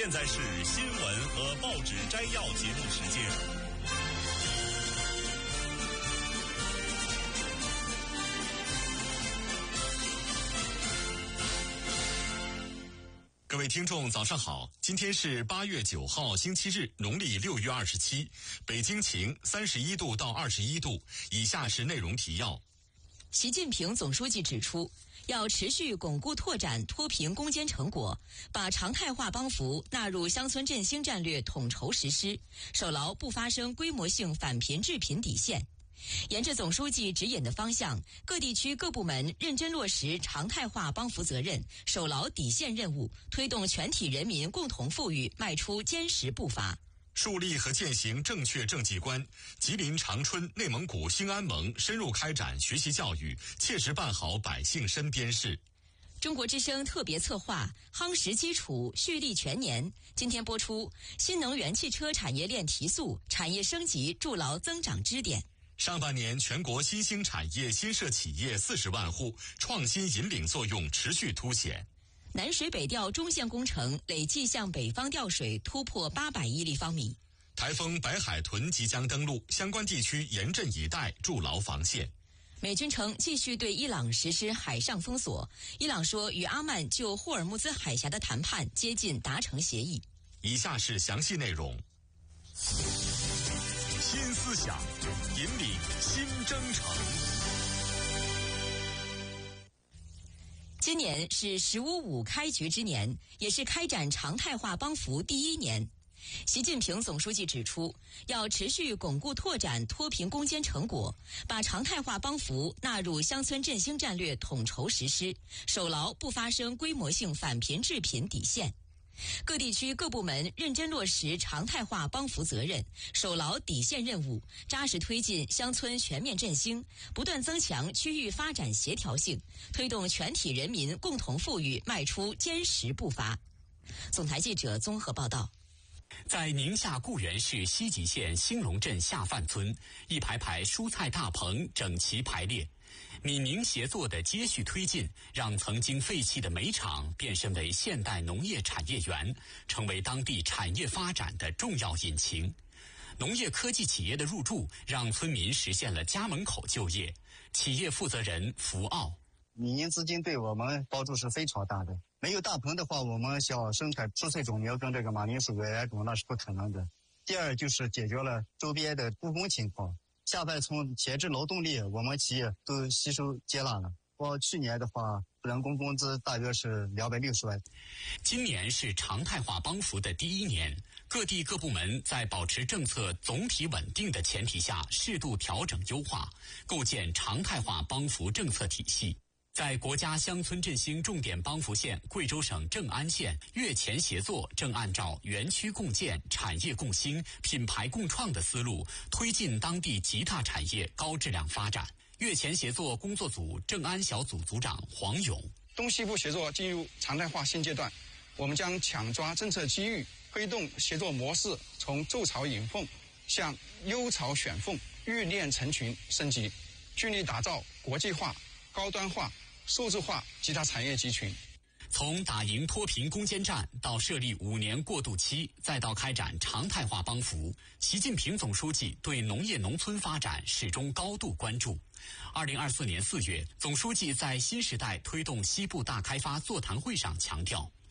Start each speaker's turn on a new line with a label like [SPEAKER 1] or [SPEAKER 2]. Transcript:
[SPEAKER 1] 现在是新闻和报纸摘要节目时间。各位听众早上好，今天是8月9号星期日，农历6月27，北京晴，31度到21度。以下是内容提要。
[SPEAKER 2] 习近平总书记指出，要持续巩固拓展脱贫攻坚成果，把常态化帮扶纳入乡村振兴战略统筹实施，守牢不发生规模性返贫致贫底线。沿着总书记指引的方向，各地区各部门认真落实常态化帮扶责任，守牢底线任务，推动全体人民共同富裕迈出坚实步伐。
[SPEAKER 1] 树立和践行正确政绩观，吉林长春、内蒙古兴安盟深入开展学习教育，切实办好百姓身边事。
[SPEAKER 2] 中国之声特别策划夯实基础，蓄力全年，今天播出新能源汽车产业链提速，产业升级筑牢增长支点。
[SPEAKER 1] 上半年全国新兴产业新设企业40万户，创新引领作用持续凸显。
[SPEAKER 2] 南水北调中线工程累计向北方调水突破800亿立方米。
[SPEAKER 1] 台风白海豚即将登陆，相关地区严阵以待，筑牢防线。
[SPEAKER 2] 美军称继续对伊朗实施海上封锁，伊朗说与阿曼就霍尔木兹海峡的谈判接近达成协议。
[SPEAKER 1] 以下是详细内容。新思想，引领新征程。
[SPEAKER 2] 今年是“15+5”开局之年，也是开展常态化帮扶第一年。习近平总书记指出，要持续巩固拓展脱贫攻坚成果，把常态化帮扶纳入乡村振兴战略统筹实施，守牢不发生规模性返贫致贫底线。各地区各部门认真落实常态化帮扶责任，守牢底线任务，扎实推进乡村全面振兴，不断增强区域发展协调性，推动全体人民共同富裕迈出坚实步伐。总台记者综合报道。
[SPEAKER 3] 在宁夏固原市西吉县兴隆镇下范村，一排排蔬菜大棚整齐排列。闽宁协作的接续推进，让曾经废弃的煤厂变身为现代农业产业园，成为当地产业发展的重要引擎。农业科技企业的入驻，让村民实现了家门口就业。企业负责人福奥：
[SPEAKER 4] 闽宁资金对我们帮助是非常大的。没有大棚的话，我们想生产蔬菜种苗跟这个马铃薯来种，那是不可能的。第二就是解决了周边的复工情况。下半村前置劳动力，我们企业都吸收接纳了。去年的话，人工工资大约是260万。
[SPEAKER 3] 今年是常态化帮扶的第一年，各地各部门在保持政策总体稳定的前提下，适度调整优化，构建常态化帮扶政策体系。在国家乡村振兴重点帮扶县贵州省正安县，越前协作正按照园区共建、产业共兴、品牌共创的思路，推进当地极大产业高质量发展。越前协作工作组正安小组组长黄勇：
[SPEAKER 5] 东西部协作进入常态化新阶段，我们将抢抓政策机遇，推动协作模式从筑巢引凤向优巢选凤、育链成群升级，聚力打造国际化、高端化、数字化极大产业集群。
[SPEAKER 3] 从打赢脱贫攻坚战到设立5年过渡期，再到开展常态化帮扶，习近平总书记对农业农村发展始终高度关注。2024年4月，总书记在新时代推动西部大开发座谈会上强调，